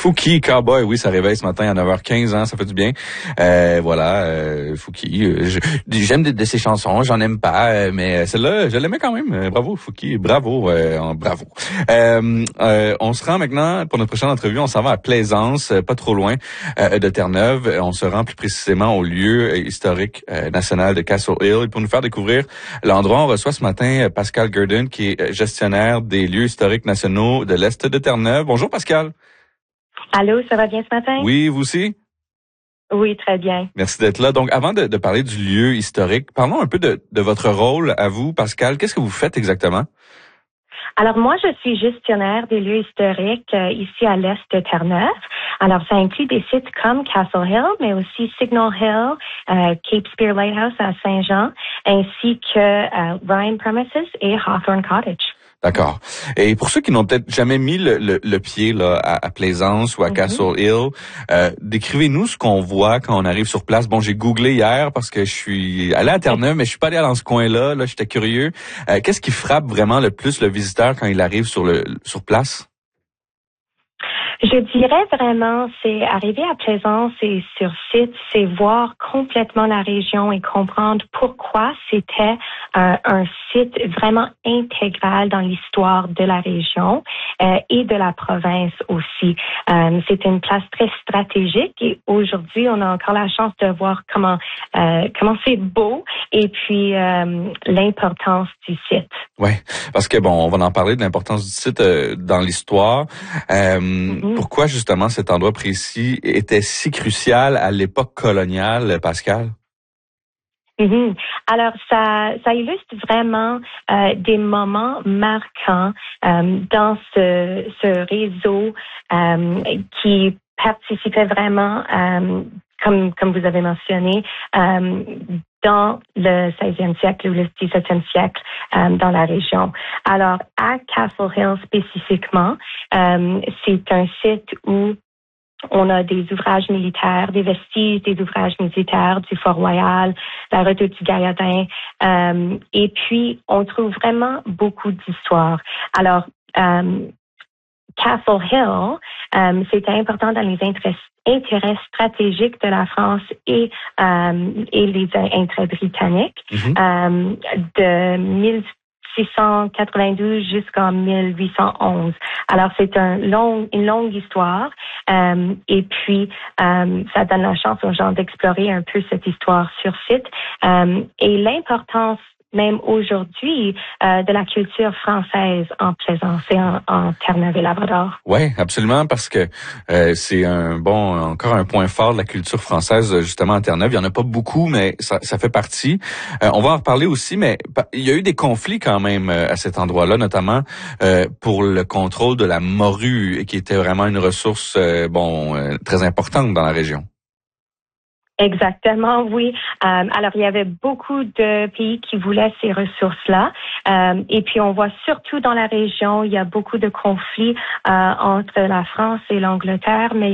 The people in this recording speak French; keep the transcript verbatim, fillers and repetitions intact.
Fouki, Cowboy, oui, ça réveille ce matin à neuf heures quinze, hein, ça fait du bien. Euh, voilà, euh, Fouki, euh, je- j'aime de, de ses chansons, j'en aime pas, euh, mais celle-là, je l'aimais quand même. Euh, bravo, Fouki, bravo, euh, bravo. Euh, euh, on se rend maintenant, pour notre prochaine entrevue, on s'en va à Plaisance, euh, pas trop loin euh, de Terre-Neuve. On se rend plus précisément au lieu historique euh, national de Castle Hill. Et pour nous faire découvrir l'endroit, on reçoit ce matin Pascal Gurdon, qui est gestionnaire des lieux historiques nationaux de l'Est de Terre-Neuve. Bonjour Pascal. Allô, ça va bien ce matin? Oui, vous aussi? Oui, très bien. Merci d'être là. Donc, avant de, de parler du lieu historique, parlons un peu de, de votre rôle à vous, Pascal. Qu'est-ce que vous faites exactement? Alors, moi, je suis gestionnaire des lieux historiques euh, ici à l'est de Terre-Neuve. Alors, ça inclut des sites comme Castle Hill, mais aussi Signal Hill, euh, Cape Spear Lighthouse à Saint-Jean, ainsi que euh, Ryan Premises et Hawthorne Cottage. D'accord. Et pour ceux qui n'ont peut-être jamais mis le, le, le pied là à, à Plaisance ou à mm-hmm. Castle Hill, euh, décrivez-nous ce qu'on voit quand on arrive sur place. Bon, j'ai googlé hier parce que je suis allé à Terre-Neuve, mais je suis pas allé dans ce coin-là. Là, j'étais curieux. Euh, qu'est-ce qui frappe vraiment le plus le visiteur quand il arrive sur le sur place? Je dirais vraiment, c'est arriver à Plaisance et sur site, c'est voir complètement la région et comprendre pourquoi c'était euh, un site vraiment intégral dans l'histoire de la région euh, et de la province aussi. Euh, c'est une place très stratégique et aujourd'hui, on a encore la chance de voir comment euh, comment c'est beau et puis euh, l'importance du site. Oui, parce que bon, on va en parler de l'importance du site euh, dans l'histoire. Euh, mm-hmm. Pourquoi justement cet endroit précis était si crucial à l'époque coloniale, Pascal? Mm-hmm. Alors, ça, ça illustre vraiment euh, des moments marquants euh, dans ce, ce réseau euh, qui participait vraiment, euh, comme, comme vous avez mentionné, euh, dans le seizième siècle ou le dix-septième siècle euh, dans la région. Alors, à Castle Hill spécifiquement, euh, c'est un site où on a des ouvrages militaires, des vestiges des ouvrages militaires du Fort Royal, la redoute du Gaillardin, euh, et puis on trouve vraiment beaucoup d'histoires. Alors, euh, Castle Hill, euh, c'était important dans les intérêts, intérêts stratégiques de la France et, euh, et les intérêts britanniques mm-hmm. euh, de mille six cent quatre-vingt-douze jusqu'en mille huit cent onze. Alors, c'est un long, une longue histoire euh, et puis euh, ça donne la chance aux gens d'explorer un peu cette histoire sur site euh, et l'importance même aujourd'hui, euh, de la culture française en Plaisance et en, en Terre-Neuve et Labrador. Oui, absolument, parce que euh, c'est un bon, encore un point fort de la culture française, justement, en Terre-Neuve. Il y en a pas beaucoup, mais ça, ça fait partie. Euh, on va en reparler aussi, mais il y a eu des conflits quand même à cet endroit-là, notamment euh, pour le contrôle de la morue, qui était vraiment une ressource, euh, bon, euh, très importante dans la région. Exactement, oui. Euh, alors, il y avait beaucoup de pays qui voulaient ces ressources-là. Euh, et puis, on voit surtout dans la région, il y a beaucoup de conflits euh, entre la France et l'Angleterre, mais